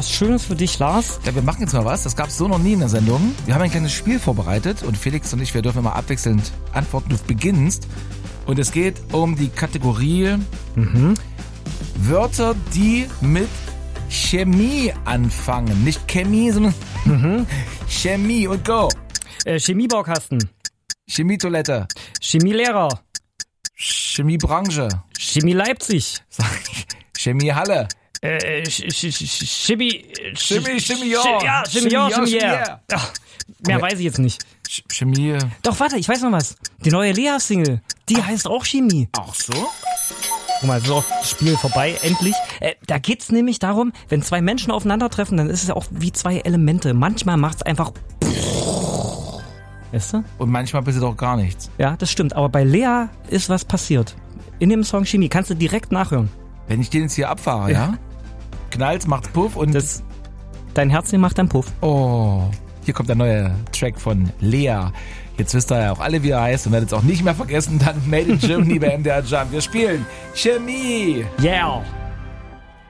was Schönes für dich, Lars. Ja, wir machen jetzt mal was. Das gab es so noch nie in der Sendung. Wir haben ein kleines Spiel vorbereitet und Felix und ich, wir dürfen immer abwechselnd antworten. Du beginnst. Und es geht um die Kategorie Wörter, die mit Chemie anfangen. Nicht Chemie, sondern Chemie. Und go. Chemiebaukasten. Chemietoilette. Chemielehrer. Chemiebranche. Chemie Leipzig. Chemiehalle. Chemie, ja. Mehr weiß ich jetzt nicht. Chemie. Doch, warte, ich weiß noch was. Die neue Lea-Single, die heißt auch Chemie. Ach so? Guck mal, so ist das Spiel vorbei, endlich. Da geht's nämlich darum, wenn zwei Menschen aufeinandertreffen, dann ist es auch wie zwei Elemente. Manchmal macht's einfach... Weißt du? Und manchmal passiert auch gar nichts. Ja, das stimmt. Aber bei Lea ist was passiert. In dem Song Chemie. Kannst du direkt nachhören. Wenn ich den jetzt hier abfahre, ja? Knallt, macht Puff und... Dein Herz macht einen Puff. Oh, hier kommt der neue Track von Lea. Jetzt wisst ihr ja auch alle, wie er heißt und werdet es auch nicht mehr vergessen. Dann Made in Germany bei MDR Jump. Wir spielen Chemie. Yeah.